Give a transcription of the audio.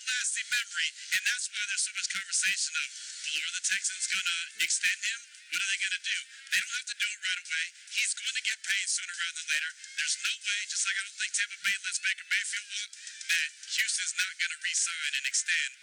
lasting memory, and that's why there's so much conversation of, well, are the Texans going to extend him? What are they going to do? They don't have to do it right away. He's going to get paid sooner rather than later. There's no way, just like I don't think Tampa Bay lets Baker Mayfield walk, that Houston's not going to re-sign and extend